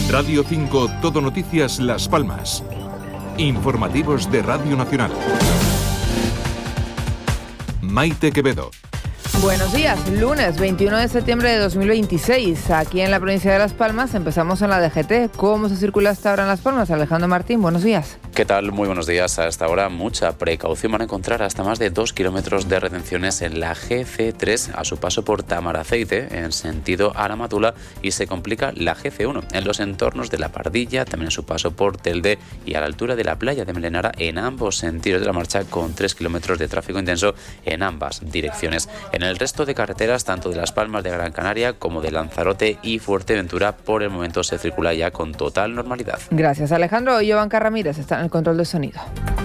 Radio 5 Todo Noticias Las Palmas. Informativos de Radio Nacional. Maite Quevedo. Buenos días, lunes 21 de septiembre de 2026. Aquí en la provincia de Las Palmas empezamos en la DGT. ¿Cómo se circula hasta ahora en Las Palmas? Alejandro Martín, buenos días. ¿Qué tal? Muy buenos días. A esta hora mucha precaución. Van a encontrar hasta más de 2 kilómetros de retenciones en la GC3 a su paso por Tamaraceite en sentido Aramatula, y se complica la GC1 en los entornos de La Pardilla, también a su paso por Telde y a la altura de la playa de Melenara en ambos sentidos de la marcha, con 3 kilómetros de tráfico intenso en ambas direcciones. En el resto de carreteras, tanto de Las Palmas de Gran Canaria como de Lanzarote y Fuerteventura, por el momento se circula ya con total normalidad. Gracias, Alejandro. Giovanca Ramírez está en el control de sonido.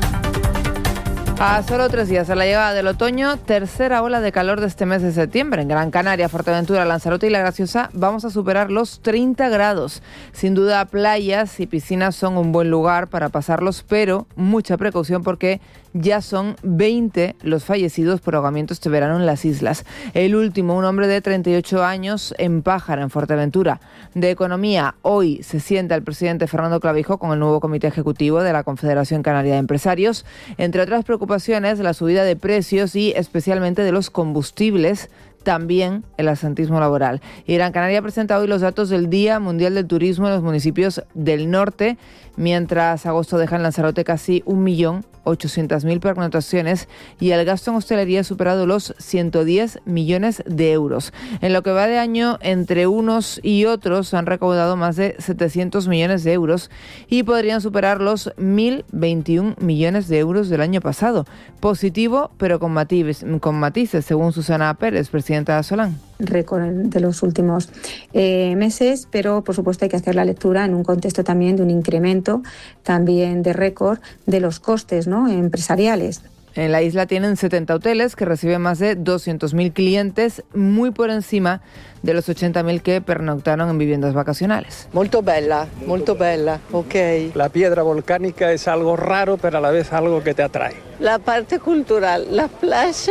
A solo 3 días a la llegada del otoño, tercera ola de calor de este mes de septiembre. En Gran Canaria, Fuerteventura, Lanzarote y La Graciosa vamos a superar los 30 grados. Sin duda, playas y piscinas son un buen lugar para pasarlos, pero mucha precaución porque ya son 20 los fallecidos por ahogamiento este verano en las islas. El último, un hombre de 38 años en Pájara, en Fuerteventura. De Economía, hoy se sienta el presidente Fernando Clavijo con el nuevo comité ejecutivo de la Confederación Canaria de Empresarios. Entre otras preocupaciones, la subida de precios y especialmente de los combustibles, también el absentismo laboral. Y Gran Canaria presenta hoy los datos del Día Mundial del Turismo en los municipios del norte, mientras agosto deja en Lanzarote casi 1.800.000 pernoctaciones y el gasto en hostelería ha superado los 110 millones de euros. En lo que va de año, entre unos y otros han recaudado más de 700 millones de euros y podrían superar los 1.021 millones de euros del año pasado. Positivo, pero con matices, según Susana Pérez, presidenta de Solán. Récord de los últimos meses, pero por supuesto hay que hacer la lectura en un contexto también de un incremento también de récord de los costes, ¿no?, empresariales. En la isla tienen 70 hoteles que reciben más de 200.000 clientes, muy por encima de los 80.000 que pernoctaron en viviendas vacacionales. Molto bella, ok. La piedra volcánica es algo raro, pero a la vez algo que te atrae. La parte cultural, las playas,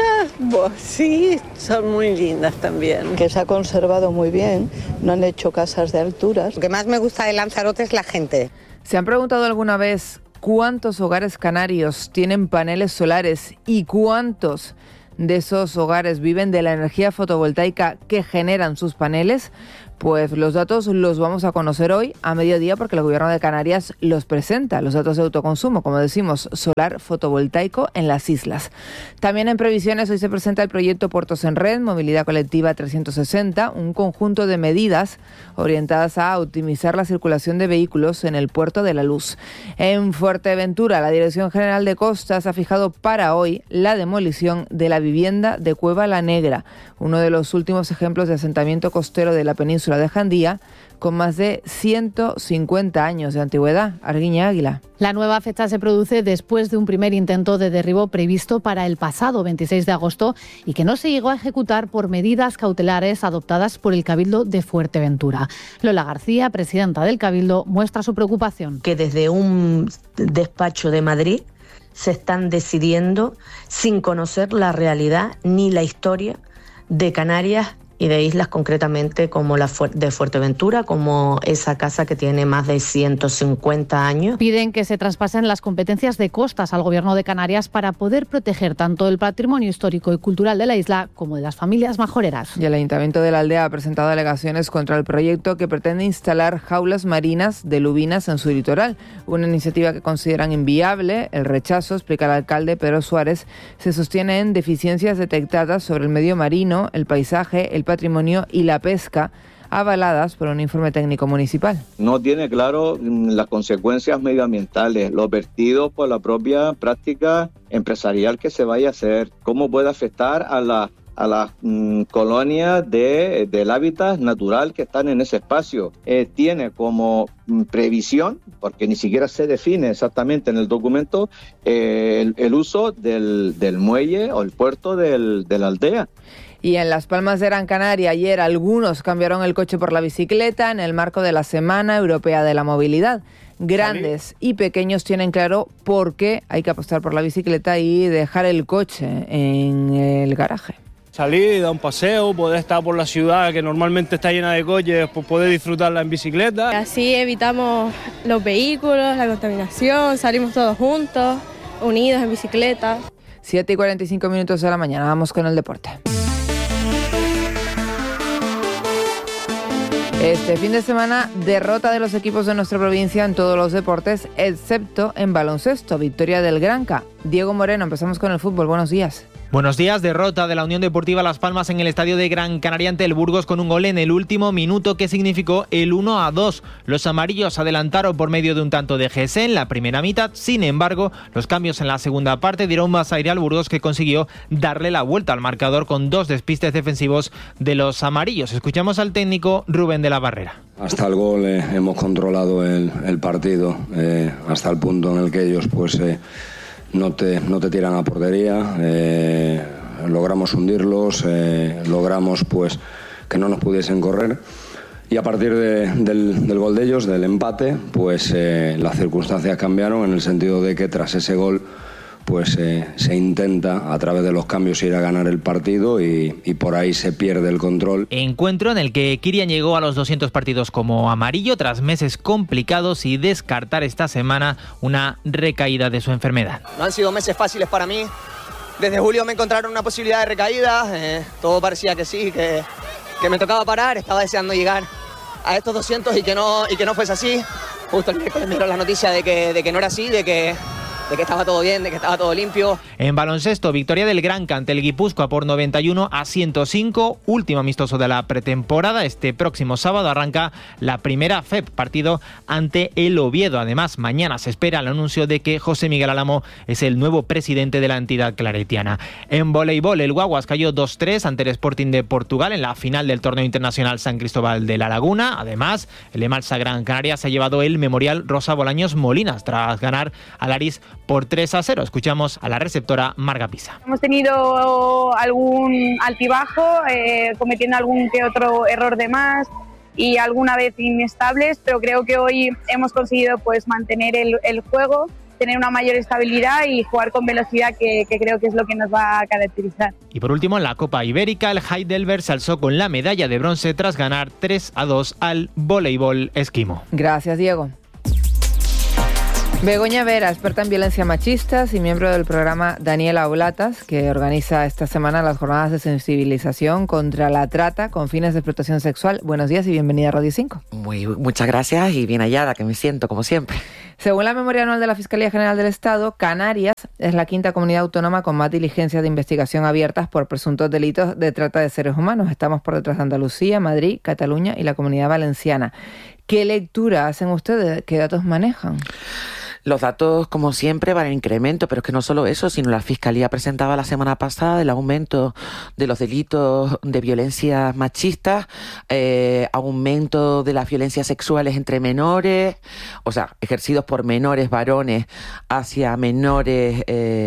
sí, son muy lindas también. Que se ha conservado muy bien, no han hecho casas de alturas. Lo que más me gusta de Lanzarote es la gente. ¿Se han preguntado alguna vez cuántos hogares canarios tienen paneles solares y cuántos de esos hogares viven de la energía fotovoltaica que generan sus paneles? Pues los datos los vamos a conocer hoy a mediodía porque el Gobierno de Canarias los presenta, los datos de autoconsumo, como decimos, solar fotovoltaico en las islas. También en previsiones hoy se presenta el proyecto Puertos en Red, Movilidad Colectiva 360, un conjunto de medidas orientadas a optimizar la circulación de vehículos en el Puerto de la Luz. En Fuerteventura, la Dirección General de Costas ha fijado para hoy la demolición de la vivienda de Cueva La Negra, uno de los últimos ejemplos de asentamiento costero de la península de Jandía, con más de 150 años de antigüedad. Arguiña Águila. La nueva fecha se produce después de un primer intento de derribo previsto para el pasado 26 de agosto y que no se llegó a ejecutar por medidas cautelares adoptadas por el Cabildo de Fuerteventura. Lola García, presidenta del Cabildo, muestra su preocupación. Que desde un despacho de Madrid se están decidiendo sin conocer la realidad ni la historia de Canarias y de islas concretamente como la de Fuerteventura, como esa casa que tiene más de 150 años. Piden que se traspasen las competencias de costas al Gobierno de Canarias para poder proteger tanto el patrimonio histórico y cultural de la isla como de las familias majoreras. Y el Ayuntamiento de la Aldea ha presentado alegaciones contra el proyecto que pretende instalar jaulas marinas de lubinas en su litoral, una iniciativa que consideran inviable. El rechazo, explica el alcalde Pedro Suárez, se sostiene en deficiencias detectadas sobre el medio marino, el paisaje, el patrimonio y la pesca, avaladas por un informe técnico municipal. No tiene claro las consecuencias medioambientales, los vertidos por la propia práctica empresarial que se vaya a hacer, cómo puede afectar a las colonias del hábitat natural que están en ese espacio. Tiene como previsión, porque ni siquiera se define exactamente en el documento, el uso del muelle o el puerto de la aldea. Y en Las Palmas de Gran Canaria ayer algunos cambiaron el coche por la bicicleta en el marco de la Semana Europea de la Movilidad. Grandes y pequeños tienen claro por qué hay que apostar por la bicicleta y dejar el coche en el garaje. Salir, dar un paseo, poder estar por la ciudad que normalmente está llena de coches, pues poder disfrutarla en bicicleta. Así evitamos los vehículos, la contaminación, salimos todos juntos, unidos en bicicleta. 7:45 de la mañana, vamos con el deporte. Este fin de semana, derrota de los equipos de nuestra provincia en todos los deportes, excepto en baloncesto, victoria del Granca. Diego Moreno, empezamos con el fútbol, buenos días. Buenos días, derrota de la Unión Deportiva Las Palmas en el estadio de Gran Canaria ante el Burgos con un gol en el último minuto que significó el 1-2. Los amarillos adelantaron por medio de un tanto de Gese en la primera mitad, sin embargo, los cambios en la segunda parte dieron más aire al Burgos que consiguió darle la vuelta al marcador con 2 despistes defensivos de los amarillos. Escuchamos al técnico Rubén de la Barrera. Hasta el gol hemos controlado el partido, hasta el punto en el que ellos no te tiran a portería, logramos hundirlos, logramos que no nos pudiesen correr y a partir del gol de ellos, del empate, las circunstancias cambiaron en el sentido de que tras ese gol se intenta a través de los cambios ir a ganar el partido y por ahí se pierde el control. Encuentro en el que Kirian llegó a los 200 partidos como amarillo tras meses complicados y descartar esta semana una recaída de su enfermedad. No han sido meses fáciles para mí. Desde julio me encontraron una posibilidad de recaída, todo parecía que sí, que me tocaba parar, estaba deseando llegar a estos 200 y que no fuese así. Justo el miércoles me dieron la noticia de que no era así, de que estaba todo bien, de que estaba todo limpio. En baloncesto, victoria del Granca ante el Guipúzcoa por 91-105, último amistoso de la pretemporada. Este próximo sábado arranca la primera FEP, partido ante el Oviedo. Además, mañana se espera el anuncio de que José Miguel Álamo es el nuevo presidente de la entidad claretiana. En voleibol, el Guaguas cayó 2-3 ante el Sporting de Portugal en la final del torneo internacional San Cristóbal de la Laguna. Además, el Emalsa Gran Canaria se ha llevado el Memorial Rosa Bolaños Molinas tras ganar al Aris por 3-0. Escuchamos a la receptora Marga Pisa. Hemos tenido algún altibajo, cometiendo algún que otro error de más y alguna vez inestables, pero creo que hoy hemos conseguido mantener el juego, tener una mayor estabilidad y jugar con velocidad, que creo que es lo que nos va a caracterizar. Y por último, en la Copa Ibérica, el Heidelberg se alzó con la medalla de bronce tras ganar 3-2 al voleibol esquimo. Gracias, Diego. Begoña Vera, experta en violencia machistas y miembro del programa Daniela Oblatas, que organiza esta semana las jornadas de sensibilización contra la trata con fines de explotación sexual. Buenos días y bienvenida a Radio 5. Muchas gracias y bien hallada, que me siento como siempre. Según la memoria anual de la Fiscalía General del Estado, Canarias es la quinta comunidad autónoma con más diligencias de investigación abiertas por presuntos delitos de trata de seres humanos. Estamos por detrás de Andalucía, Madrid, Cataluña y la Comunidad Valenciana. ¿Qué lectura hacen ustedes? ¿Qué datos manejan? Los datos, como siempre, van en incremento, pero es que no solo eso, sino la Fiscalía presentaba la semana pasada el aumento de los delitos de violencia machistas, aumento de las violencias sexuales entre menores, o sea, ejercidos por menores varones hacia menores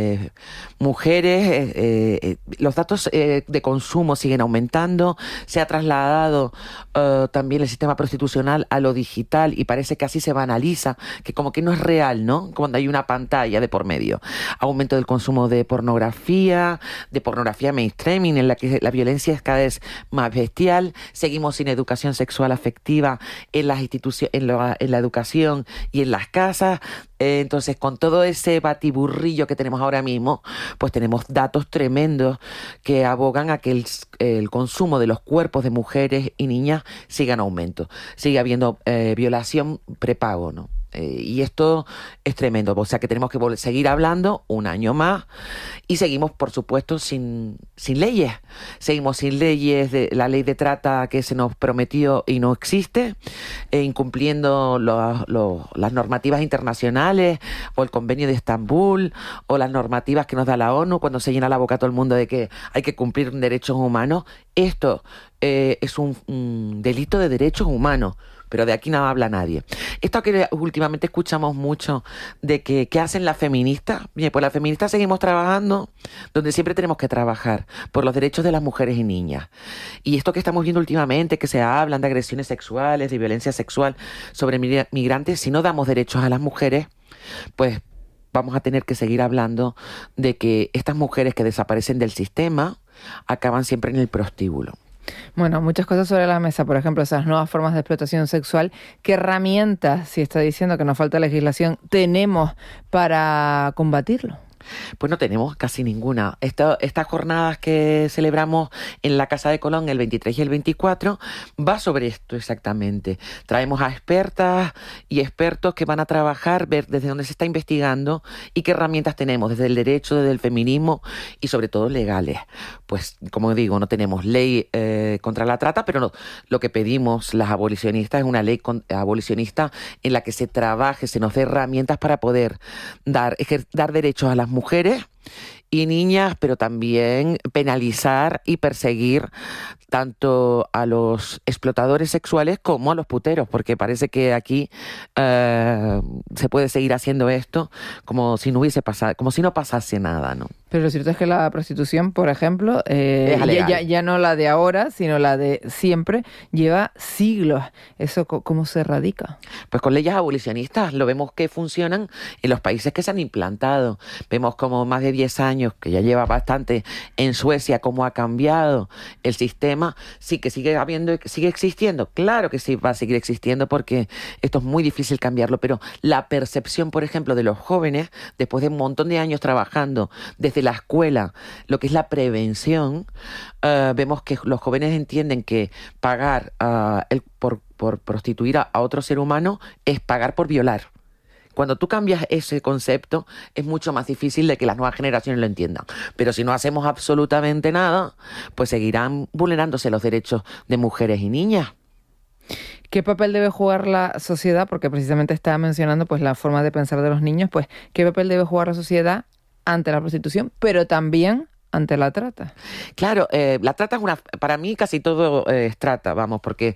mujeres. Los datos de consumo siguen aumentando, se ha trasladado también el sistema prostitucional a lo digital y parece que así se banaliza, que como que no es real, ¿no? Cuando hay una pantalla de por medio. Aumento del consumo de pornografía mainstreaming, en la que la violencia es cada vez más bestial. Seguimos sin educación sexual afectiva en las instituciones, en la educación y en las casas. Entonces, con todo ese batiburrillo que tenemos ahora mismo, pues tenemos datos tremendos que abogan a que el consumo de los cuerpos de mujeres y niñas siga en aumento. Sigue habiendo violación prepago, ¿no? Y esto es tremendo, o sea que tenemos que seguir hablando un año más y seguimos, por supuesto, sin leyes. Seguimos sin leyes, de la ley de trata que se nos prometió y no existe, incumpliendo las normativas internacionales o el convenio de Estambul o las normativas que nos da la ONU cuando se llena la boca a todo el mundo de que hay que cumplir derechos humanos. Esto es un delito de derechos humanos, pero de aquí no habla nadie. Esto que últimamente escuchamos mucho de que ¿qué hacen las feministas? Bien, pues las feministas seguimos trabajando donde siempre tenemos que trabajar, por los derechos de las mujeres y niñas. Y esto que estamos viendo últimamente, que se hablan de agresiones sexuales, de violencia sexual sobre migrantes, si no damos derechos a las mujeres, pues vamos a tener que seguir hablando de que estas mujeres que desaparecen del sistema, acaban siempre en el prostíbulo. Bueno, muchas cosas sobre la mesa, por ejemplo, esas nuevas formas de explotación sexual. ¿Qué herramientas, si está diciendo que nos falta legislación, tenemos para combatirlo? Pues no tenemos casi ninguna. Estas jornadas que celebramos en la Casa de Colón el 23 y el 24 va sobre esto exactamente. Traemos a expertas y expertos que van a trabajar, ver desde dónde se está investigando y qué herramientas tenemos, desde el derecho, desde el feminismo y sobre todo legales. Pues como digo, no tenemos ley contra la trata, pero no, lo que pedimos las abolicionistas es una ley abolicionista en la que se trabaje, se nos dé herramientas para poder dar derechos a las mujeres y niñas, pero también penalizar y perseguir tanto a los explotadores sexuales como a los puteros, porque parece que aquí se puede seguir haciendo esto como si no hubiese pasado, como si no pasase nada, ¿no? Pero lo cierto es que la prostitución, por ejemplo, ya no la de ahora, sino la de siempre, lleva siglos. ¿Eso cómo se erradica? Pues con leyes abolicionistas. Lo vemos que funcionan en los países que se han implantado. Vemos como más de 10 años, que ya lleva bastante, en Suecia, cómo ha cambiado el sistema. Sí que sigue existiendo. Claro que sí va a seguir existiendo porque esto es muy difícil cambiarlo, pero la percepción, por ejemplo, de los jóvenes, después de un montón de años trabajando desde la escuela, lo que es la prevención, vemos que los jóvenes entienden que pagar por prostituir a otro ser humano es pagar por violar. Cuando tú cambias ese concepto, es mucho más difícil de que las nuevas generaciones lo entiendan. Pero si no hacemos absolutamente nada, pues seguirán vulnerándose los derechos de mujeres y niñas. ¿Qué papel debe jugar la sociedad? Porque precisamente estaba mencionando pues la forma de pensar de los niños. Pues, ¿qué papel debe jugar la sociedad ante la prostitución, pero también ante la trata? Claro, la trata es para mí casi todo es trata, vamos, porque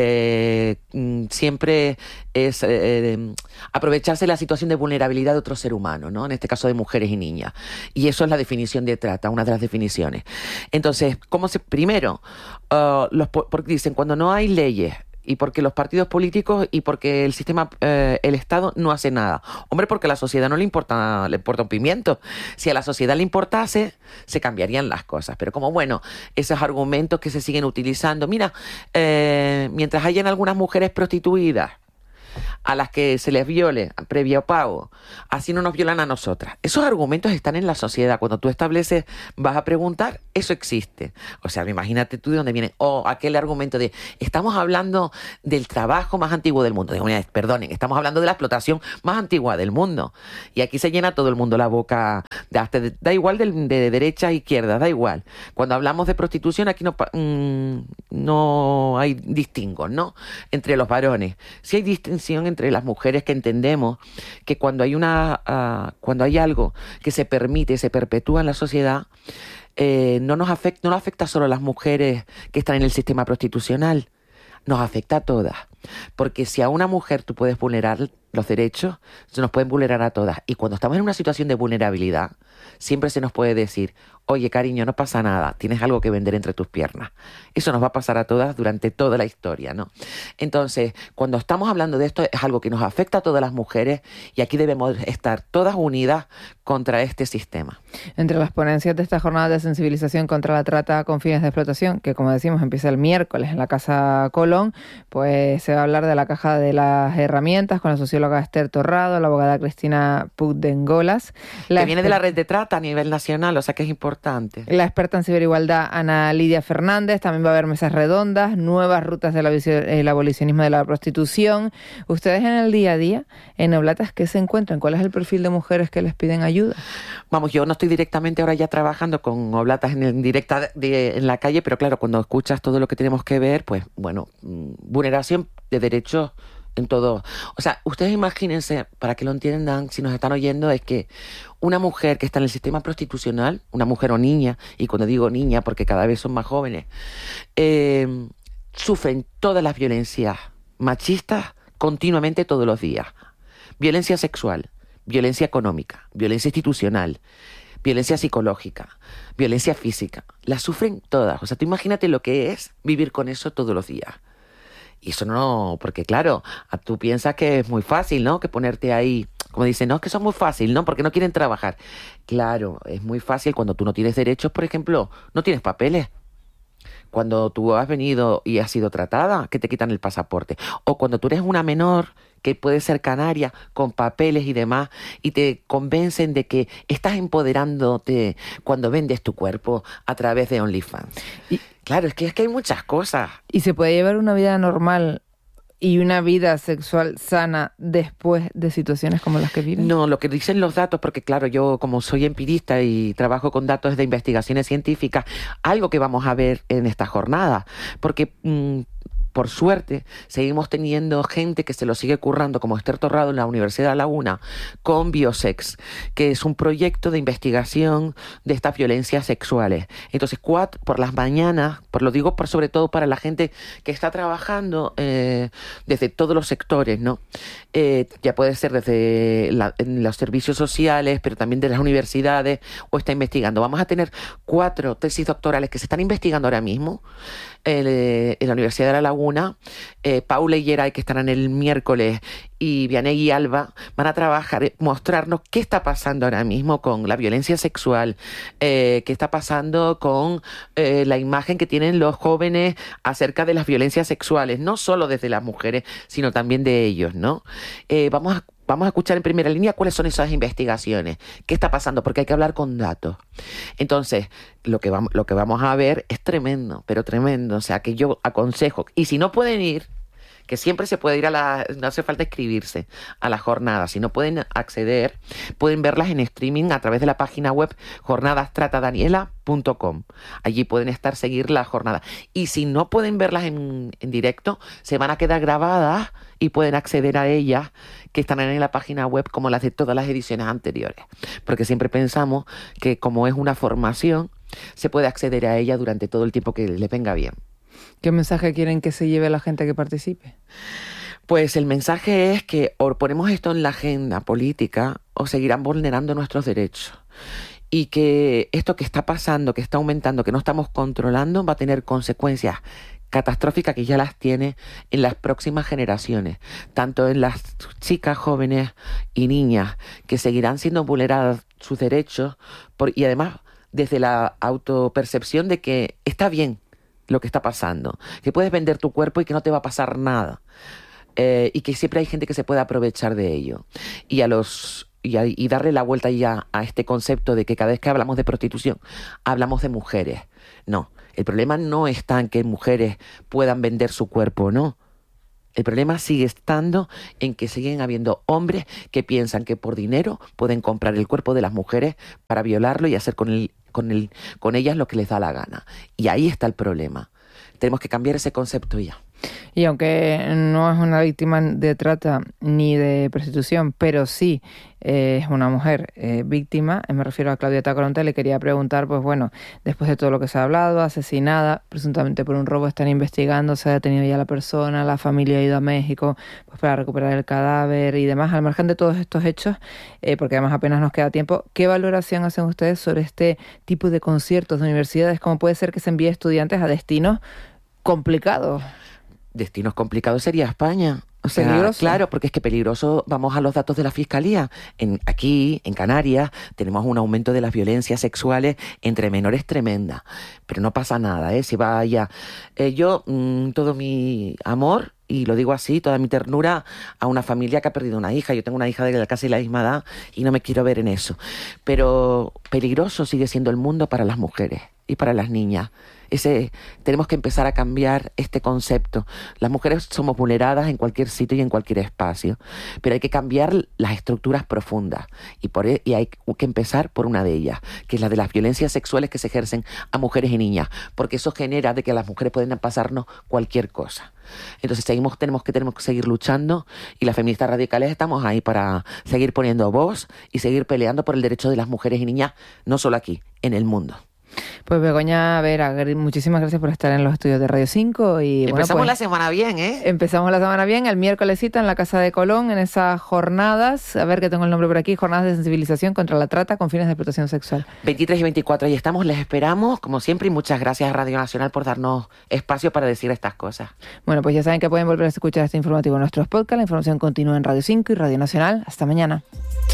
siempre es aprovecharse la situación de vulnerabilidad de otro ser humano, ¿no? En este caso de mujeres y niñas. Y eso es la definición de trata, una de las definiciones. Entonces, primero, porque dicen, cuando no hay leyes, y porque los partidos políticos y porque el sistema, el Estado no hace nada. Hombre, porque a la sociedad no le importa un pimiento. Si a la sociedad le importase, se cambiarían las cosas. Pero como, bueno, esos argumentos que se siguen utilizando. Mira, mientras hayan algunas mujeres prostituidas a las que se les viole previo pago, así no nos violan a nosotras. Esos argumentos están en la sociedad. Cuando tú estableces, vas a preguntar, eso existe. O sea, imagínate tú de dónde viene. O aquel argumento de, estamos hablando del trabajo más antiguo del mundo. Digo, perdonen, estamos hablando de la explotación más antigua del mundo. Y aquí se llena todo el mundo la boca, da igual de derecha a izquierda, da igual. Cuando hablamos de prostitución, aquí no hay distingos, ¿no? Entre los varones. Sí hay distinción entre las mujeres, que entendemos que cuando hay cuando hay algo que se permite, se perpetúa en la sociedad, no nos afecta solo a las mujeres que están en el sistema prostitucional, nos afecta a todas. Porque si a una mujer tú puedes vulnerar los derechos, se nos pueden vulnerar a todas. Y cuando estamos en una situación de vulnerabilidad, siempre se nos puede decir, oye, cariño, no pasa nada, tienes algo que vender entre tus piernas. Eso nos va a pasar a todas durante toda la historia, ¿no? Entonces, cuando estamos hablando de esto, es algo que nos afecta a todas las mujeres y aquí debemos estar todas unidas contra este sistema. Entre las ponencias de esta jornada de sensibilización contra la trata con fines de explotación, que como decimos empieza el miércoles en la Casa Colón, pues se va a hablar de la caja de las herramientas con la socióloga Esther Torrado, la abogada Cristina Puig de Engolas. Que viene de la red de trata a nivel nacional, o sea que es importante. La experta en ciberigualdad Ana Lidia Fernández. También va a haber mesas redondas, nuevas rutas del abolicionismo de la prostitución. Ustedes en el día a día, en Oblatas, ¿qué se encuentran? ¿Cuál es el perfil de mujeres que les piden ayuda? Vamos, yo no estoy directamente ahora ya trabajando con Oblatas en la calle, pero claro, cuando escuchas todo lo que tenemos que ver, pues bueno, vulneración de derechos en todo. O sea, ustedes imagínense, para que lo entiendan, si nos están oyendo, es que una mujer que está en el sistema prostitucional, una mujer o niña, y cuando digo niña porque cada vez son más jóvenes, sufren todas las violencias machistas continuamente todos los días. Violencia sexual, violencia económica, violencia institucional, violencia psicológica, violencia física. Las sufren todas. O sea, tú imagínate lo que es vivir con eso todos los días. Y eso no, porque claro, tú piensas que es muy fácil, ¿no? Que ponerte ahí Como dicen, no, es que eso es muy fácil, ¿no? Porque no quieren trabajar. Claro, es muy fácil cuando tú no tienes derechos, por ejemplo, no tienes papeles. Cuando tú has venido y has sido tratada, que te quitan el pasaporte. O cuando tú eres una menor, que puede ser canaria, con papeles y demás, y te convencen de que estás empoderándote cuando vendes tu cuerpo a través de OnlyFans. Y claro, es que hay muchas cosas. ¿Y se puede llevar una vida normal y una vida sexual sana después de situaciones como las que viven? No, lo que dicen los datos, porque claro, yo como soy empirista y trabajo con datos de investigaciones científicas, algo que vamos a ver en esta jornada, porque por suerte, seguimos teniendo gente que se lo sigue currando, como Esther Torrado en la Universidad de La Laguna, con Biosex, que es un proyecto de investigación de estas violencias sexuales. Entonces, por las mañanas, lo digo sobre todo para la gente que está trabajando desde todos los sectores, ¿no? Ya puede ser desde en los servicios sociales, pero también de las universidades, o está investigando. Vamos a tener 4 tesis doctorales que se están investigando ahora mismo en la Universidad de La Laguna. Paula y Geray, que estarán el miércoles, y Vianey y Alba van a trabajar, mostrarnos qué está pasando ahora mismo con la violencia sexual, qué está pasando con la imagen que tienen los jóvenes acerca de las violencias sexuales, no solo desde las mujeres, sino también de ellos, ¿no? Vamos a escuchar en primera línea cuáles son esas investigaciones, qué está pasando, porque hay que hablar con datos. Entonces, lo que vamos a ver es tremendo, pero tremendo. O sea, que yo aconsejo, y si no pueden ir, que siempre se puede ir no hace falta inscribirse a la jornada. Si no pueden acceder, pueden verlas en streaming a través de la página web jornadastratadaniela.com. Allí pueden seguir la jornada. Y si no pueden verlas en directo, se van a quedar grabadas y pueden acceder a ellas, que están en la página web como las de todas las ediciones anteriores. Porque siempre pensamos que como es una formación, se puede acceder a ella durante todo el tiempo que les venga bien. ¿Qué mensaje quieren que se lleve la gente que participe? Pues el mensaje es que o ponemos esto en la agenda política o seguirán vulnerando nuestros derechos. Y que esto que está pasando, que está aumentando, que no estamos controlando, va a tener consecuencias catastróficas, que ya las tiene en las próximas generaciones, tanto en las chicas jóvenes y niñas, que seguirán siendo vulneradas sus derechos, y además desde la autopercepción de que está bien lo que está pasando, que puedes vender tu cuerpo y que no te va a pasar nada, y que siempre hay gente que se puede aprovechar de ello, y darle la vuelta ya a este concepto de que cada vez que hablamos de prostitución hablamos de mujeres. No, el problema no está en que mujeres puedan vender su cuerpo, no. El problema sigue estando en que siguen habiendo hombres que piensan que por dinero pueden comprar el cuerpo de las mujeres para violarlo y hacer con ellas lo que les da la gana. Y ahí está el problema. Tenemos que cambiar ese concepto ya. Y aunque no es una víctima de trata ni de prostitución, pero sí es una mujer víctima, me refiero a Claudieta Coronte, le quería preguntar, pues bueno, después de todo lo que se ha hablado, asesinada, presuntamente por un robo, están investigando, se ha detenido ya la persona, la familia ha ido a México pues para recuperar el cadáver y demás, al margen de todos estos hechos, porque además apenas nos queda tiempo, ¿qué valoración hacen ustedes sobre este tipo de conciertos de universidades? ¿Cómo puede ser que se envíe estudiantes a destinos complicados? Destinos complicados sería España. O sea, ¿peligroso? Claro, porque es que peligroso, vamos a los datos de la Fiscalía. Aquí, en Canarias, tenemos un aumento de las violencias sexuales entre menores tremenda. Pero no pasa nada, si vaya. Yo, todo mi amor, y lo digo así, toda mi ternura a una familia que ha perdido una hija. Yo tengo una hija de casi la misma edad y no me quiero ver en eso. Pero peligroso sigue siendo el mundo para las mujeres y para las niñas. Tenemos que empezar a cambiar este concepto. Las mujeres somos vulneradas en cualquier sitio y en cualquier espacio, pero hay que cambiar las estructuras profundas y hay que empezar por una de ellas, que es la de las violencias sexuales que se ejercen a mujeres y niñas, porque eso genera de que a las mujeres pueden pasarnos cualquier cosa. Entonces tenemos que seguir luchando, y las feministas radicales estamos ahí para seguir poniendo voz y seguir peleando por el derecho de las mujeres y niñas, no solo aquí, en el mundo. Pues Begoña Vera, muchísimas gracias por estar en los estudios de Radio 5. Y empezamos la semana bien, ¿eh? Empezamos la semana bien, el miércoles cita en la Casa de Colón, en esas jornadas, a ver que tengo el nombre por aquí, jornadas de sensibilización contra la trata con fines de explotación sexual. 23 y 24, ahí estamos, les esperamos, como siempre, y muchas gracias a Radio Nacional por darnos espacio para decir estas cosas. Bueno, pues ya saben que pueden volver a escuchar este informativo en nuestros podcasts, la información continúa en Radio 5 y Radio Nacional. Hasta mañana.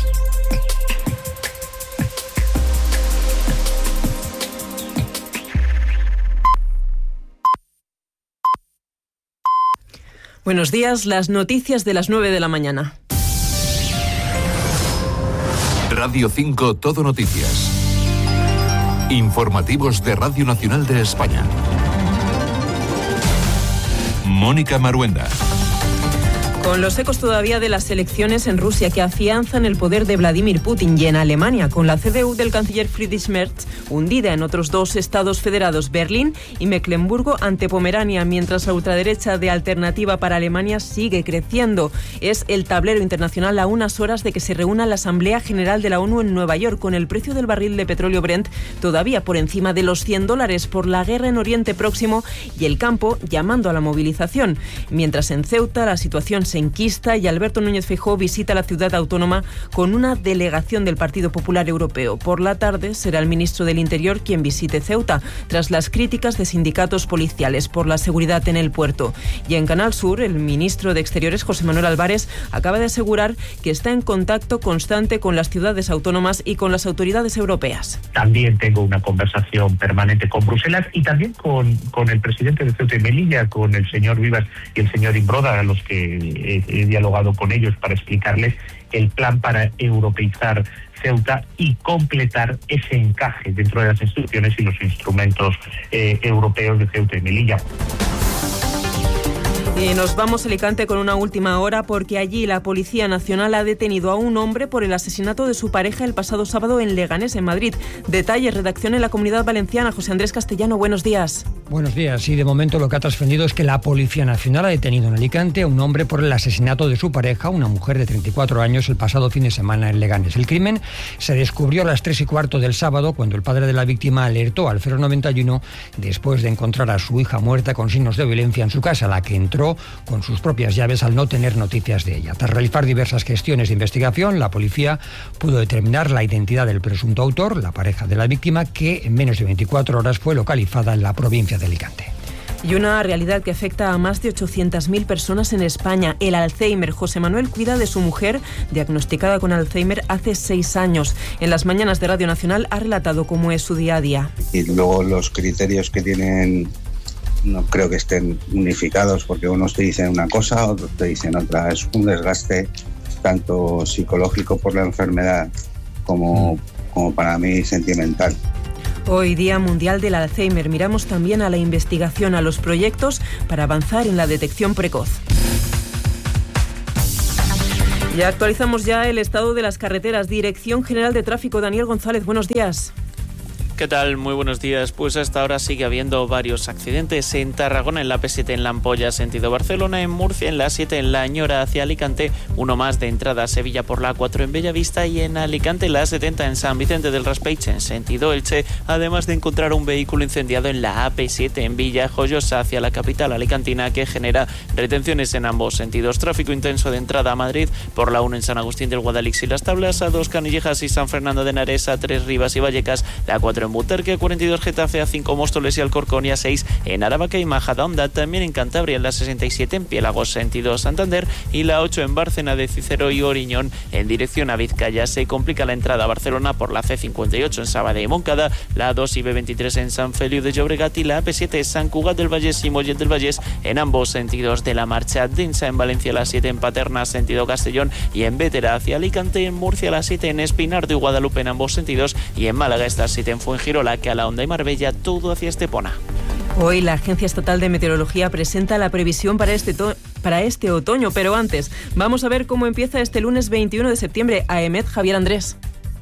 Buenos días, las noticias de las 9 de la mañana. Radio 5 Todo Noticias. Informativos de Radio Nacional de España. Mónica Maruenda. Con los ecos todavía de las elecciones en Rusia que afianzan el poder de Vladimir Putin, y en Alemania con la CDU del canciller Friedrich Merz hundida en otros dos estados federados, Berlín y Mecklemburgo ante Pomerania, mientras la ultraderecha de Alternativa para Alemania sigue creciendo. Es el tablero internacional a unas horas de que se reúna la Asamblea General de la ONU en Nueva York, con el precio del barril de petróleo Brent todavía por encima de los $100 por la guerra en Oriente Próximo y el campo llamando a la movilización. Mientras en Ceuta la situación se enquista y Alberto Núñez Feijóo visita la ciudad autónoma con una delegación del Partido Popular Europeo. Por la tarde será el ministro del Interior quien visite Ceuta, tras las críticas de sindicatos policiales por la seguridad en el puerto. Y en Canal Sur, el ministro de Exteriores, José Manuel Álvarez, acaba de asegurar que está en contacto constante con las ciudades autónomas y con las autoridades europeas. También tengo una conversación permanente con Bruselas y también con el presidente de Ceuta y Melilla, con el señor Vivas y el señor Imbroda, a los que he dialogado con ellos para explicarles el plan para europeizar Ceuta y completar ese encaje dentro de las instituciones y los instrumentos europeos de Ceuta y Melilla. Y nos vamos a Alicante con una última hora, porque allí la Policía Nacional ha detenido a un hombre por el asesinato de su pareja el pasado sábado en Leganés, en Madrid. Detalles, redacción en la Comunidad Valenciana. José Andrés Castellano, buenos días. Buenos días. Y de momento lo que ha trascendido es que la Policía Nacional ha detenido en Alicante a un hombre por el asesinato de su pareja, una mujer de 34 años, el pasado fin de semana en Leganés. El crimen se descubrió a las 3:15 del sábado, cuando el padre de la víctima alertó al 091 después de encontrar a su hija muerta con signos de violencia en su casa, la que entró con sus propias llaves al no tener noticias de ella. Tras realizar diversas gestiones de investigación, la policía pudo determinar la identidad del presunto autor, la pareja de la víctima, que en menos de 24 horas fue localizada en la provincia de Alicante. Y una realidad que afecta a más de 800.000 personas en España, el Alzheimer. José Manuel cuida de su mujer, diagnosticada con Alzheimer hace 6 años. En las mañanas de Radio Nacional ha relatado cómo es su día a día. Y luego los criterios que tienen no creo que estén unificados, porque unos te dicen una cosa, otros te dicen otra. Es un desgaste tanto psicológico por la enfermedad como para mí sentimental. Hoy, Día Mundial del Alzheimer, miramos también a la investigación, a los proyectos para avanzar en la detección precoz. Ya actualizamos ya el estado de las carreteras. Dirección General de Tráfico, Daniel González, buenos días. ¿Qué tal? Muy buenos días. Pues hasta ahora sigue habiendo varios accidentes en Tarragona, en la P7 en La Ampolla, sentido Barcelona, en Murcia, en la 7 en La Ñora hacia Alicante, uno más de entrada a Sevilla por la 4 en Bellavista, y en Alicante la 70 en San Vicente del Raspeig en sentido Elche, además de encontrar un vehículo incendiado en la AP7 en Villajoyosa hacia la capital alicantina, que genera retenciones en ambos sentidos. Tráfico intenso de entrada a Madrid por la 1 en San Agustín del Guadalix y Las Tablas, a 2 Canillejas y San Fernando de Henares, a 3 Rivas y Vallecas, la 4 en Butarque, 42 Getafe, a 5 Móstoles y Alcorcón, y a 6 en Aravaca y Majadahonda. También en Cantabria, en la 67 en Piélagos sentido Santander, y la 8 en Bárcena de Cícero y Oriñón en dirección a Vizcaya. Se complica la entrada a Barcelona por la C58 en Sabadell y Montcada, la 2 y B23 en San Feliu de Llobregat, y la AP7 San Cugat del Vallès y Mollet del Vallès en ambos sentidos de la marcha. Densa en Valencia, la 7 en Paterna sentido Castellón, y en Bétera hacia Alicante. En Murcia, la 7 en Espinardo y Guadalupe en ambos sentidos, y en Málaga esta 7 en Fuengirola, que a la Honda y Marbella, todo hacia Estepona. Hoy la Agencia Estatal de Meteorología presenta la previsión para este otoño, pero antes vamos a ver cómo empieza este lunes 21 de septiembre. AEMET, Javier Andrés.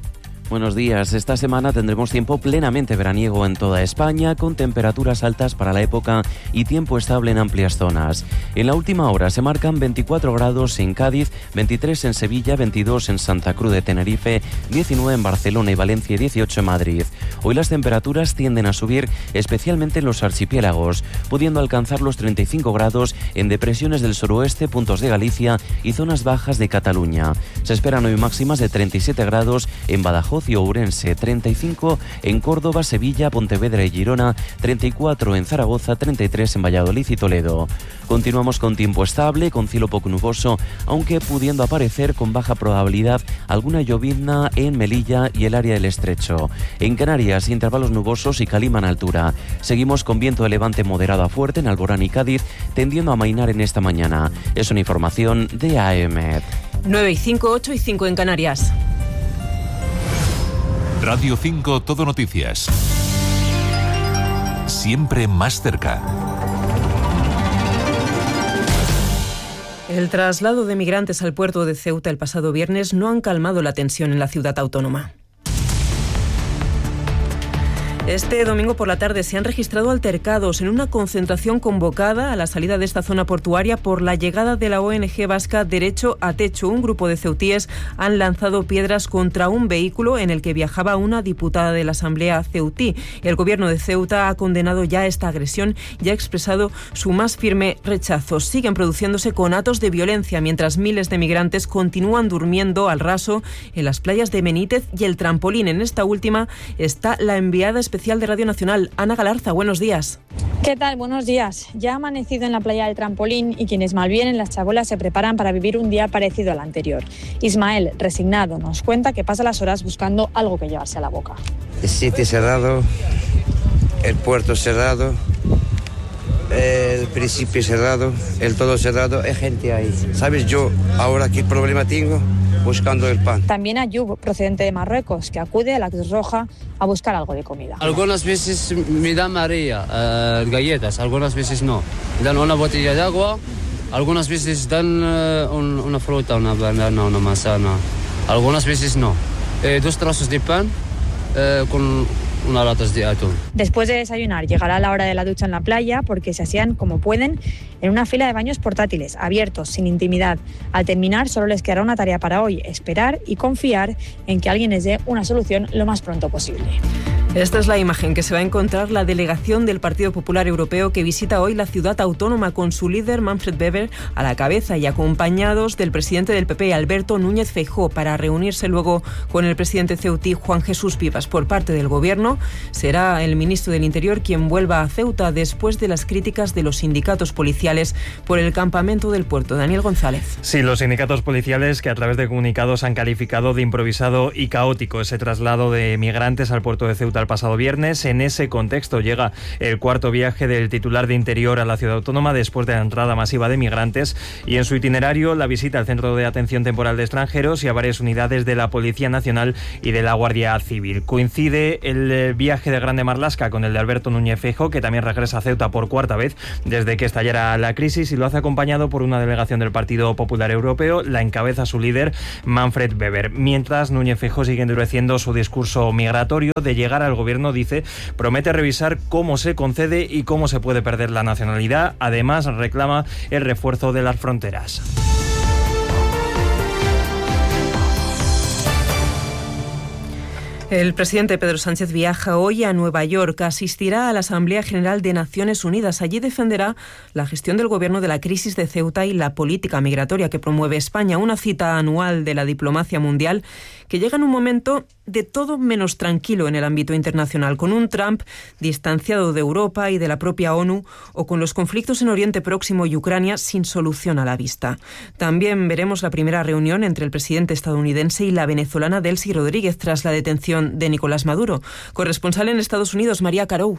Buenos días. Esta semana tendremos tiempo plenamente veraniego en toda España, con temperaturas altas para la época y tiempo estable en amplias zonas. En la última hora se marcan 24 grados en Cádiz, 23 en Sevilla, 22 en Santa Cruz de Tenerife, 19 en Barcelona y Valencia y 18 en Madrid. Hoy las temperaturas tienden a subir, especialmente en los archipiélagos, pudiendo alcanzar los 35 grados en depresiones del suroeste, puntos de Galicia y zonas bajas de Cataluña. Se esperan hoy máximas de 37 grados en Badajoz y Ourense, 35 en Córdoba, Sevilla, Pontevedra y Girona, 34 en Zaragoza, 33 en Valladolid y Toledo. Continuamos con tiempo estable, con cielo poco nuboso, aunque pudiendo aparecer con baja probabilidad alguna llovizna en Melilla y el área del Estrecho. En Canarias, intervalos nubosos y calima en altura. Seguimos con viento de levante moderado a fuerte en Alborán y Cádiz, tendiendo a amainar en esta mañana. Es una información de AEMET. 9 y 5, 8 y 5 en Canarias. Radio 5 Todo Noticias. Siempre más cerca. El traslado de migrantes al puerto de Ceuta el pasado viernes no han calmado la tensión en la ciudad autónoma. Este domingo por la tarde se han registrado altercados en una concentración convocada a la salida de esta zona portuaria por la llegada de la ONG vasca Derecho a Techo. Un grupo de ceutíes han lanzado piedras contra un vehículo en el que viajaba una diputada de la Asamblea ceutí. El gobierno de Ceuta ha condenado ya esta agresión y ha expresado su más firme rechazo. Siguen produciéndose conatos de violencia mientras miles de migrantes continúan durmiendo al raso en las playas de Benítez y El Trampolín. En esta última está la enviada especial de Radio Nacional, Ana Galarza. Buenos días. ¿Qué tal? Buenos días. Ya ha amanecido en la playa del Trampolín y quienes malvienen las chabolas se preparan para vivir un día parecido al anterior. Ismael, resignado, nos cuenta que pasa las horas buscando algo que llevarse a la boca. El sitio cerrado, el puerto cerrado, el principio cerrado, el todo cerrado, hay gente ahí. ¿Sabes yo ahora qué problema tengo? Buscando el pan. También Ayub, procedente de Marruecos, que acude a la Cruz Roja a buscar algo de comida. Algunas veces me dan María, galletas, algunas veces no. Me dan una botella de agua, algunas veces dan una fruta, una banana, una manzana. Algunas veces no. 2 trozos de pan con unas latas de atún. Después de desayunar, llegará la hora de la ducha en la playa porque se asean como pueden en una fila de baños portátiles, abiertos, sin intimidad. Al terminar, solo les quedará una tarea para hoy: esperar y confiar en que alguien les dé una solución lo más pronto posible. Esta es la imagen que se va a encontrar la delegación del Partido Popular Europeo que visita hoy la ciudad autónoma con su líder Manfred Weber a la cabeza y acompañados del presidente del PP, Alberto Núñez Feijóo, para reunirse luego con el presidente ceutí Juan Jesús Vivas. Por parte del gobierno será el ministro del Interior quien vuelva a Ceuta después de las críticas de los sindicatos policiales por el campamento del puerto. Daniel González. Sí, los sindicatos policiales que a través de comunicados han calificado de improvisado y caótico ese traslado de migrantes al puerto de Ceuta el pasado viernes. En ese contexto llega el cuarto viaje del titular de Interior a la ciudad autónoma después de la entrada masiva de migrantes y en su itinerario la visita al Centro de Atención Temporal de Extranjeros y a varias unidades de la Policía Nacional y de la Guardia Civil. Coincide el viaje de Grande Marlaska con el de Alberto Núñez Feijóo, que también regresa a Ceuta por cuarta vez desde que estallara la crisis, y lo hace acompañado por una delegación del Partido Popular Europeo. La encabeza su líder, Manfred Weber. Mientras, Núñez Feijóo sigue endureciendo su discurso migratorio. De llegar al gobierno, dice, promete revisar cómo se concede y cómo se puede perder la nacionalidad. Además, reclama el refuerzo de las fronteras. El presidente Pedro Sánchez viaja hoy a Nueva York, asistirá a la Asamblea General de Naciones Unidas. Allí defenderá la gestión del gobierno de la crisis de Ceuta y la política migratoria que promueve España, una cita anual de la diplomacia mundial que llega en un momento de todo menos tranquilo en el ámbito internacional, con un Trump distanciado de Europa y de la propia ONU, o con los conflictos en Oriente Próximo y Ucrania sin solución a la vista. También veremos la primera reunión entre el presidente estadounidense y la venezolana Delcy Rodríguez tras la detención de Nicolás Maduro. Corresponsal en Estados Unidos, María Carou.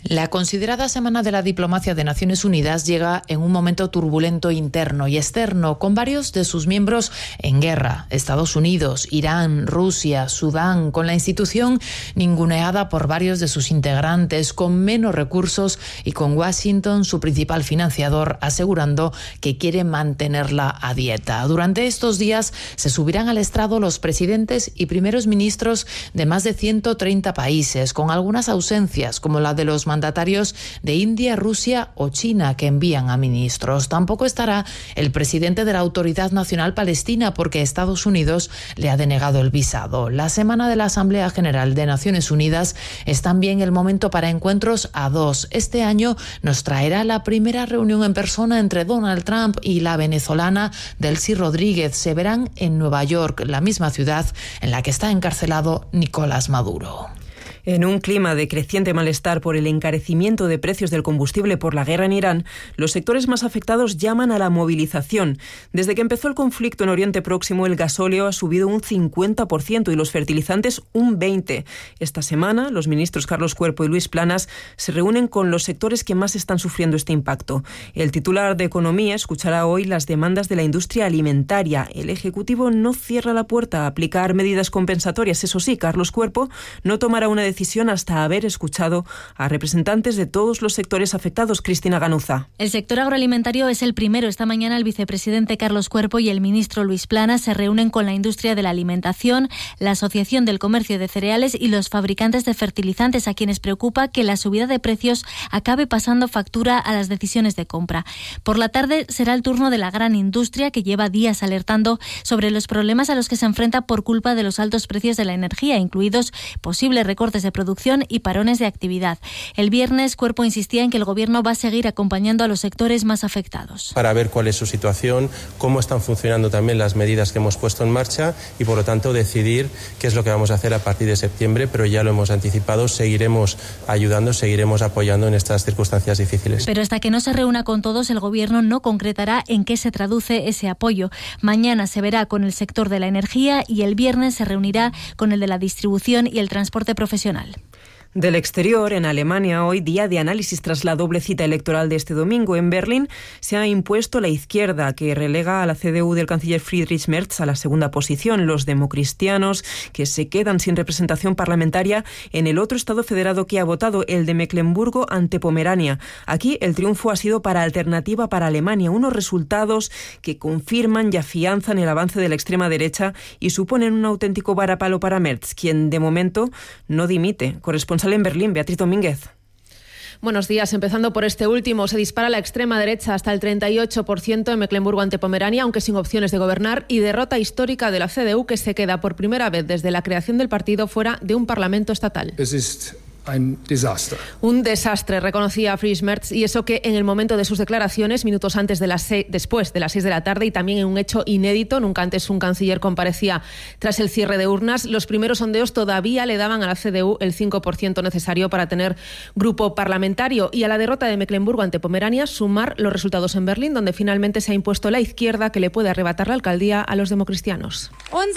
La considerada Semana de la Diplomacia de Naciones Unidas llega en un momento turbulento interno y externo, con varios de sus miembros en guerra: Estados Unidos, Irán, Rusia, Sudán, con la institución ninguneada por varios de sus integrantes, con menos recursos y con Washington, su principal financiador, asegurando que quiere mantenerla a dieta. Durante estos días se subirán al estrado los presidentes y primeros ministros de más de 130 países, con algunas ausencias, como la de los mandatarios de India, Rusia o China, que envían a ministros. Tampoco estará el presidente de la Autoridad Nacional Palestina, porque Estados Unidos le ha denegado el visado. La semana de la Asamblea General de Naciones Unidas es también el momento para encuentros a dos. Este año nos traerá la primera reunión en persona entre Donald Trump y la venezolana Delcy Rodríguez. Se verán en Nueva York, la misma ciudad en la que está encarcelado Nicolás Maduro. En un clima de creciente malestar por el encarecimiento de precios del combustible por la guerra en Irán, los sectores más afectados llaman a la movilización. Desde que empezó el conflicto en Oriente Próximo, el gasóleo ha subido un 50% y los fertilizantes un 20%. Esta semana, los ministros Carlos Cuerpo y Luis Planas se reúnen con los sectores que más están sufriendo este impacto. El titular de Economía escuchará hoy las demandas de la industria alimentaria. El Ejecutivo no cierra la puerta a aplicar medidas compensatorias. Eso sí, Carlos Cuerpo no tomará una decisión hasta haber escuchado a representantes de todos los sectores afectados. Cristina Ganuza. El sector agroalimentario es el primero. Esta mañana el vicepresidente Carlos Cuerpo y el ministro Luis Planas se reúnen con la industria de la alimentación, la Asociación del Comercio de Cereales y los fabricantes de fertilizantes, a quienes preocupa que la subida de precios acabe pasando factura a las decisiones de compra. Por la tarde será el turno de la gran industria, que lleva días alertando sobre los problemas a los que se enfrenta por culpa de los altos precios de la energía, incluidos posibles recortes de producción y parones de actividad. El viernes, Cuerpo insistía en que el Gobierno va a seguir acompañando a los sectores más afectados. Para ver cuál es su situación, cómo están funcionando también las medidas que hemos puesto en marcha y, por lo tanto, decidir qué es lo que vamos a hacer a partir de septiembre, pero ya lo hemos anticipado, seguiremos ayudando, seguiremos apoyando en estas circunstancias difíciles. Pero hasta que no se reúna con todos, el Gobierno no concretará en qué se traduce ese apoyo. Mañana se verá con el sector de la energía y el viernes se reunirá con el de la distribución y el transporte profesional. Del exterior, en Alemania, hoy día de análisis tras la doble cita electoral de este domingo. En Berlín se ha impuesto la izquierda, que relega a la CDU del canciller Friedrich Merz a la segunda posición. Los democristianos, que se quedan sin representación parlamentaria en el otro estado federado que ha votado, el de Mecklemburgo ante Pomerania. Aquí el triunfo ha sido para Alternativa para Alemania, unos resultados que confirman y afianzan el avance de la extrema derecha y suponen un auténtico varapalo para Merz, quien de momento no dimite. Corresponsal en Berlín, Beatriz Domínguez. Buenos días. Empezando por este último, se dispara la extrema derecha hasta el 38% en Mecklemburgo ante Pomerania, aunque sin opciones de gobernar, y derrota histórica de la CDU, que se queda por primera vez desde la creación del partido fuera de un parlamento estatal. Un desastre, reconocía Friedrich Merz, y eso que en el momento de sus declaraciones, minutos antes después de las 6 de la tarde, y también en un hecho inédito, nunca antes un canciller comparecía tras el cierre de urnas, los primeros sondeos todavía le daban a la CDU el 5% necesario para tener grupo parlamentario, y a la derrota de Mecklemburgo ante Pomerania sumar los resultados en Berlín, donde finalmente se ha impuesto la izquierda, que le puede arrebatar la alcaldía a los democristianos.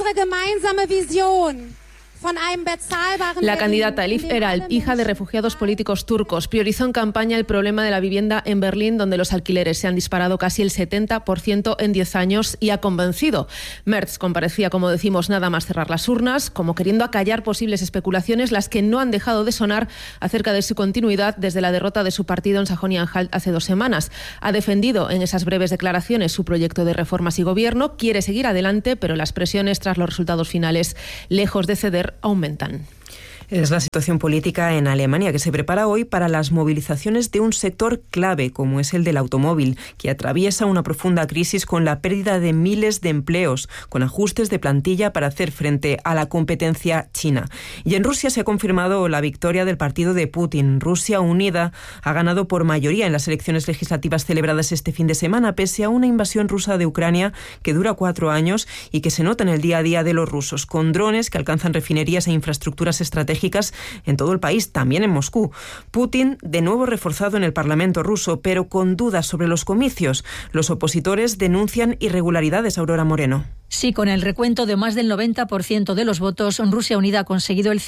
La candidata Elif Eral, hija de refugiados políticos turcos, priorizó en campaña el problema de la vivienda en Berlín, donde los alquileres se han disparado casi el 70% en 10 años, y ha convencido. Merz comparecía, como decimos, nada más cerrar las urnas, como queriendo acallar posibles especulaciones, las que no han dejado de sonar acerca de su continuidad desde la derrota de su partido en Sajonia-Anhalt hace 2 semanas. Ha defendido en esas breves declaraciones su proyecto de reformas y gobierno, quiere seguir adelante, pero las presiones tras los resultados finales, lejos de ceder, aumentan. Es la situación política en Alemania, que se prepara hoy para las movilizaciones de un sector clave, como es el del automóvil, que atraviesa una profunda crisis con la pérdida de miles de empleos, con ajustes de plantilla para hacer frente a la competencia china. Y en Rusia se ha confirmado la victoria del partido de Putin. Rusia Unida ha ganado por mayoría en las elecciones legislativas celebradas este fin de semana, pese a una invasión rusa de Ucrania que dura 4 años y que se nota en el día a día de los rusos, con drones que alcanzan refinerías e infraestructuras estratégicas en todo el país, también en Moscú. Putin, de nuevo reforzado en el Parlamento ruso, pero con dudas sobre los comicios. Los opositores denuncian irregularidades, Aurora Moreno. Sí, con el recuento de más del 90% de los votos, Rusia Unida ha conseguido el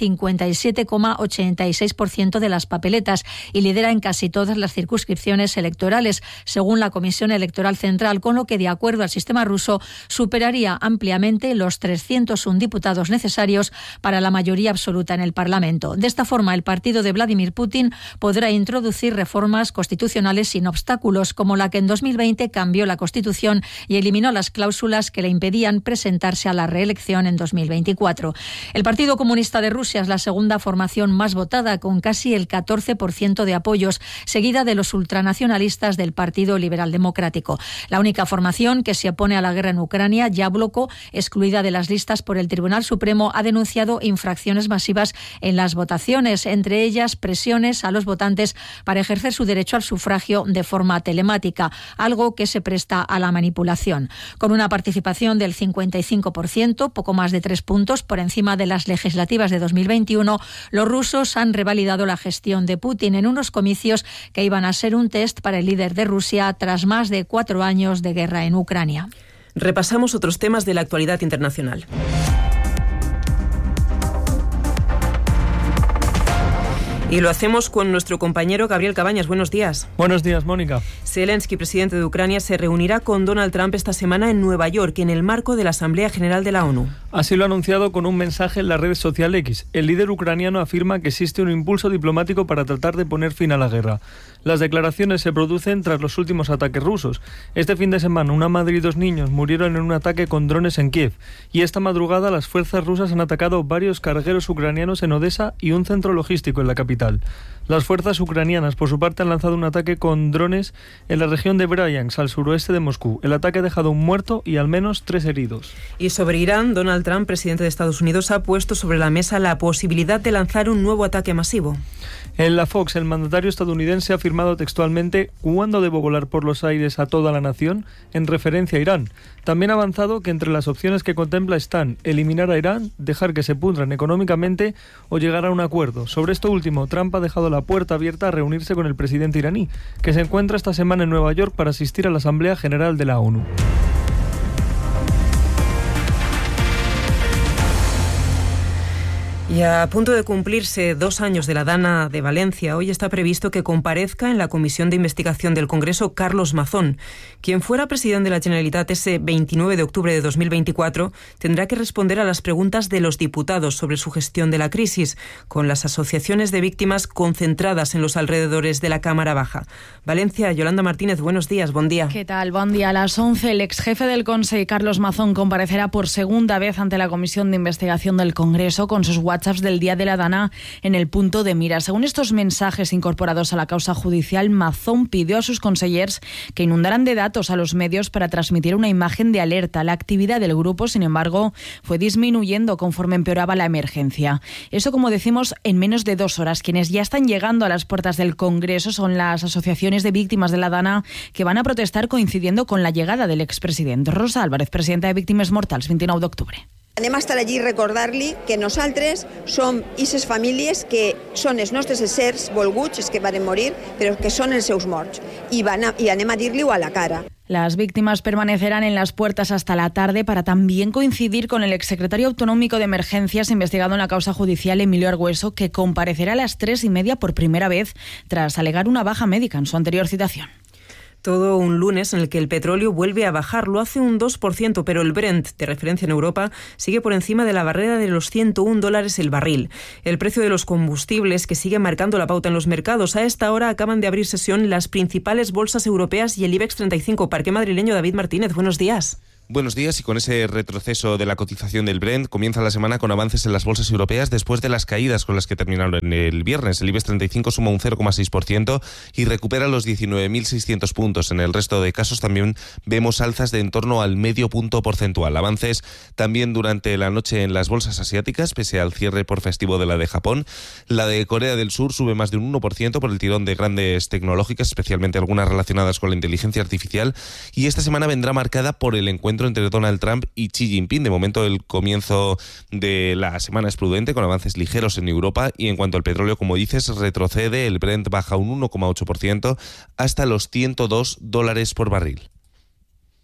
57,86% de las papeletas y lidera en casi todas las circunscripciones electorales, según la Comisión Electoral Central, con lo que, de acuerdo al sistema ruso, superaría ampliamente los 301 diputados necesarios para la mayoría absoluta en el Parlamento. De esta forma, el partido de Vladimir Putin podrá introducir reformas constitucionales sin obstáculos, como la que en 2020 cambió la Constitución y eliminó las cláusulas que le impedían presentarse a la reelección en 2024. El Partido Comunista de Rusia es la segunda formación más votada, con casi el 14% de apoyos, seguida de los ultranacionalistas del Partido Liberal Democrático. La única formación que se opone a la guerra en Ucrania, Yabloko, excluida de las listas por el Tribunal Supremo, ha denunciado infracciones masivas en las votaciones, entre ellas presiones a los votantes para ejercer su derecho al sufragio de forma telemática, algo que se presta a la manipulación. Con una participación del 55%, poco más de 3 puntos por encima de las legislativas de 2021, los rusos han revalidado la gestión de Putin en unos comicios que iban a ser un test para el líder de Rusia tras más de 4 años de guerra en Ucrania. Repasamos otros temas de la actualidad internacional. Y lo hacemos con nuestro compañero Gabriel Cabañas. Buenos días. Buenos días, Mónica. Zelensky, presidente de Ucrania, se reunirá con Donald Trump esta semana en Nueva York, en el marco de la Asamblea General de la ONU. Así lo ha anunciado con un mensaje en la red social X. El líder ucraniano afirma que existe un impulso diplomático para tratar de poner fin a la guerra. Las declaraciones se producen tras los últimos ataques rusos. Este fin de semana, una madre y 2 niños murieron en un ataque con drones en Kiev. Y esta madrugada, las fuerzas rusas han atacado varios cargueros ucranianos en Odessa y un centro logístico en la capital. Las fuerzas ucranianas, por su parte, han lanzado un ataque con drones en la región de Bryansk, al suroeste de Moscú. El ataque ha dejado un muerto y al menos 3 heridos. Y sobre Irán, Donald Trump, presidente de Estados Unidos, ha puesto sobre la mesa la posibilidad de lanzar un nuevo ataque masivo. En la Fox, el mandatario estadounidense ha afirmado textualmente «¿Cuándo debo volar por los aires a toda la nación?», en referencia a Irán. También ha avanzado que entre las opciones que contempla están eliminar a Irán, dejar que se pudran económicamente o llegar a un acuerdo. Sobre esto último, Trump ha dejado la puerta abierta a reunirse con el presidente iraní, que se encuentra esta semana en Nueva York para asistir a la Asamblea General de la ONU. Y a punto de cumplirse 2 años de la Dana de Valencia, hoy está previsto que comparezca en la Comisión de Investigación del Congreso Carlos Mazón. Quien fuera presidente de la Generalitat ese 29 de octubre de 2024 tendrá que responder a las preguntas de los diputados sobre su gestión de la crisis, con las asociaciones de víctimas concentradas en los alrededores de la Cámara Baja. Valencia, Yolanda Martínez, buenos días, buen día. ¿Qué tal? Buen día. A las 11, el exjefe del Consejo, Carlos Mazón, comparecerá por segunda vez ante la Comisión de Investigación del Congreso con sus WhatsApps del día de la Dana en el punto de mira. Según estos mensajes incorporados a la causa judicial, Mazón pidió a sus consellers que inundaran de datos a los medios para transmitir una imagen de alerta. La actividad del grupo, sin embargo, fue disminuyendo conforme empeoraba la emergencia. Eso, como decimos, en menos de 2 horas. Quienes ya están llegando a las puertas del Congreso son las asociaciones de víctimas de la Dana, que van a protestar coincidiendo con la llegada del expresident. Rosa Álvarez, presidenta de Víctimes Mortals, 29 d'octubre. Anem a estar allí i recordar-li que nosaltres som ixes famílies que són els nostres éssers volguts, els que van morir, però que són els seus morts. I anem a dir-li-ho a la cara. Las víctimas permanecerán en las puertas hasta la tarde para también coincidir con el exsecretario autonómico de Emergencias investigado en la causa judicial, Emilio Argüeso, que comparecerá a las 3:30 por primera vez tras alegar una baja médica en su anterior citación. Todo un lunes en el que el petróleo vuelve a bajar, lo hace un 2%, pero el Brent, de referencia en Europa, sigue por encima de la barrera de los $101 el barril. El precio de los combustibles, que sigue marcando la pauta en los mercados. A esta hora acaban de abrir sesión las principales bolsas europeas y el IBEX 35. Parque madrileño, David Martínez, buenos días. Buenos días, y con ese retroceso de la cotización del Brent comienza la semana con avances en las bolsas europeas después de las caídas con las que terminaron el viernes. El IBEX 35 suma un 0,6% y recupera los 19.600 puntos. En el resto de casos también vemos alzas de en torno al medio punto porcentual. Avances también durante la noche en las bolsas asiáticas, pese al cierre por festivo de la de Japón. La de Corea del Sur sube más de un 1% por el tirón de grandes tecnológicas, especialmente algunas relacionadas con la inteligencia artificial. Y esta semana vendrá marcada por el encuentro entre Donald Trump y Xi Jinping. De momento el comienzo de la semana es prudente, con avances ligeros en Europa, y en cuanto al petróleo, como dices, retrocede. El Brent baja un 1,8% hasta los $102 por barril.